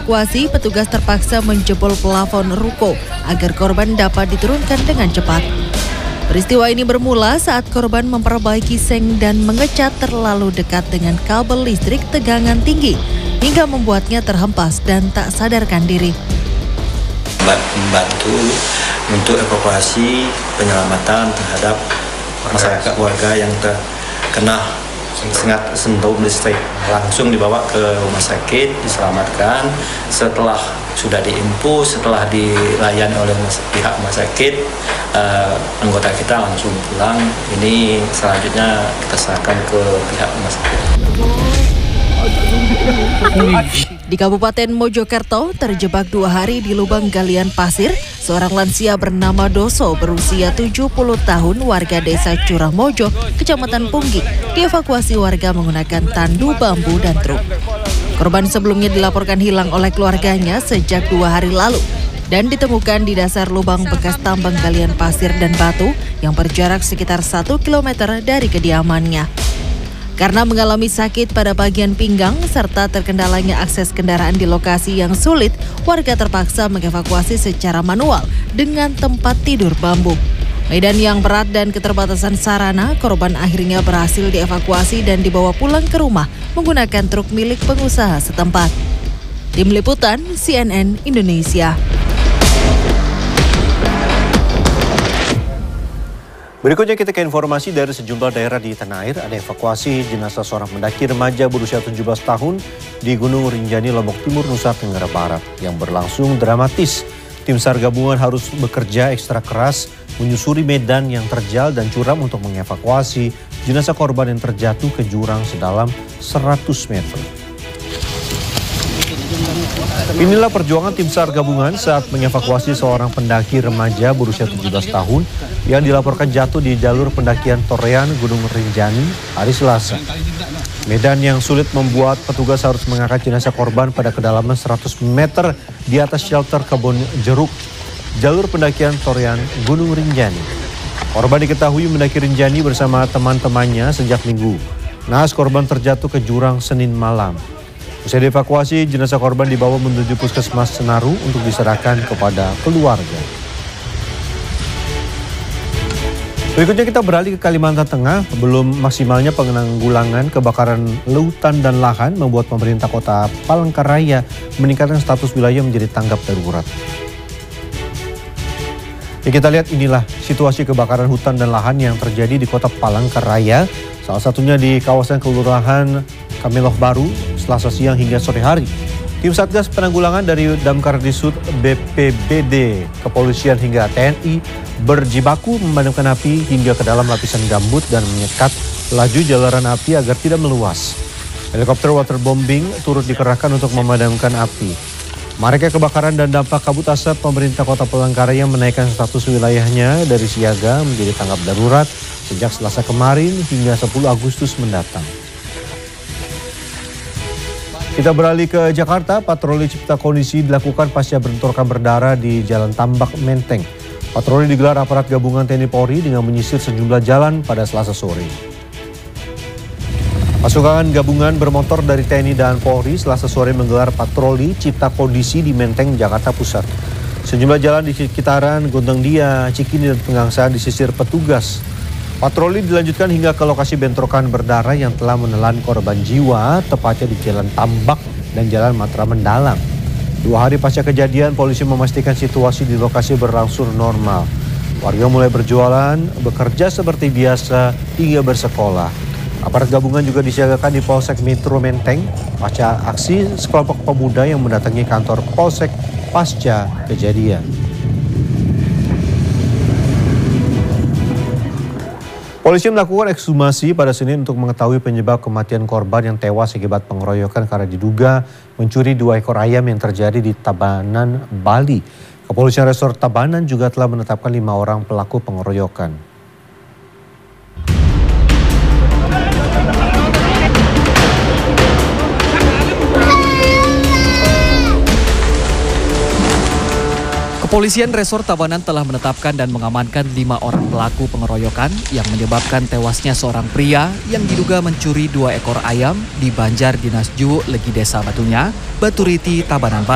dievakuasi, petugas terpaksa menjebol plafon ruko agar korban dapat diturunkan dengan cepat. Peristiwa ini bermula saat korban memperbaiki seng dan mengecat terlalu dekat dengan kabel listrik tegangan tinggi hingga membuatnya terhempas dan tak sadarkan diri. Membantu untuk evakuasi penyelamatan terhadap masyarakat warga yang terkena sentuh listrik, langsung dibawa ke rumah sakit, diselamatkan. Setelah sudah diinfus, setelah dilayani oleh pihak rumah sakit, anggota kita langsung pulang. Ini selanjutnya kita serahkan ke pihak rumah sakit. Di Kabupaten Mojokerto, terjebak 2 hari di lubang galian pasir, seorang lansia bernama Doso berusia 70 tahun warga desa Curahmojo, Kecamatan Punggi, dievakuasi warga menggunakan tandu bambu dan truk. Korban sebelumnya dilaporkan hilang oleh keluarganya sejak 2 hari lalu dan ditemukan di dasar lubang bekas tambang galian pasir dan batu yang berjarak sekitar 1 km dari kediamannya. Karena mengalami sakit pada bagian pinggang serta terkendalanya akses kendaraan di lokasi yang sulit, warga terpaksa mengevakuasi secara manual dengan tempat tidur bambu. Medan yang berat dan keterbatasan sarana, korban akhirnya berhasil dievakuasi dan dibawa pulang ke rumah menggunakan truk milik pengusaha setempat. Tim Liputan CNN Indonesia. Berikutnya kita ke informasi dari sejumlah daerah di tanah air. Ada evakuasi jenazah seorang pendaki remaja berusia 17 tahun di Gunung Rinjani, Lombok Timur, Nusa Tenggara Barat yang berlangsung dramatis. Tim SAR gabungan harus bekerja ekstra keras menyusuri medan yang terjal dan curam untuk mengevakuasi jenazah korban yang terjatuh ke jurang sedalam 100 meter. Inilah perjuangan tim SAR gabungan saat mengevakuasi seorang pendaki remaja berusia 17 tahun yang dilaporkan jatuh di jalur pendakian Torean Gunung Rinjani hari Selasa. Medan yang sulit membuat petugas harus mengangkat jenazah korban pada kedalaman 100 meter di atas shelter kebun jeruk jalur pendakian Torean Gunung Rinjani. Korban diketahui mendaki Rinjani bersama teman-temannya sejak Minggu. Naas korban terjatuh ke jurang Senin malam. Usai dievakuasi, jenazah korban dibawa menuju Puskesmas Senaru untuk diserahkan kepada keluarga. Berikutnya kita beralih ke Kalimantan Tengah. Belum maksimalnya penanggulangan kebakaran lautan dan lahan membuat pemerintah kota Palangkaraya meningkatkan status wilayah menjadi tanggap darurat. Ya, kita lihat inilah situasi kebakaran hutan dan lahan yang terjadi di kota Palangkaraya. Salah satunya di kawasan Kelurahan Kameloh Baru, Selasa siang hingga sore hari. Tim Satgas Penanggulangan dari Damkar Disub, BPBD, Kepolisian hingga TNI berjibaku memadamkan api hingga ke dalam lapisan gambut dan menyekat laju jalaran api agar tidak meluas. Helikopter waterbombing turut dikerahkan untuk memadamkan api. Maraknya kebakaran dan dampak kabut asap, pemerintah Kota Palangkaraya menaikkan status wilayahnya dari siaga menjadi tanggap darurat sejak Selasa kemarin hingga 10 Agustus mendatang. Kita beralih ke Jakarta. Patroli cipta kondisi dilakukan pasca bentrokan berdarah di Jalan Tambak Menteng. Patroli digelar aparat gabungan TNI Polri dengan menyisir sejumlah jalan pada Selasa sore. Pasukan gabungan bermotor dari TNI dan Polri Selasa sore menggelar patroli cipta kondisi di Menteng, Jakarta Pusat. Sejumlah jalan di sekitaran Gondang Dia, Cikini, dan Pegangsaan disisir petugas. Patroli dilanjutkan hingga ke lokasi bentrokan berdarah yang telah menelan korban jiwa, tepatnya di Jalan Tambak dan Jalan Matraman Dalam. 2 hari pasca kejadian, polisi memastikan situasi di lokasi berangsur normal. Warga mulai berjualan, bekerja seperti biasa, hingga bersekolah. Aparat gabungan juga disiagakan di Polsek Metro Menteng pasca aksi sekelompok pemuda yang mendatangi kantor Polsek pasca kejadian. Polisi melakukan ekshumasi pada Senin untuk mengetahui penyebab kematian korban yang tewas akibat pengeroyokan karena diduga mencuri 2 ekor ayam yang terjadi di Tabanan, Bali. Kepolisian Resort Tabanan juga telah menetapkan 5 orang pelaku pengeroyokan. Kepolisian Resort Tabanan telah menetapkan dan mengamankan 5 orang pelaku pengeroyokan yang menyebabkan tewasnya seorang pria yang diduga mencuri 2 ekor ayam di Banjar Dinas Ju, Legi Desa Batunya, Baturiti, Tabanan.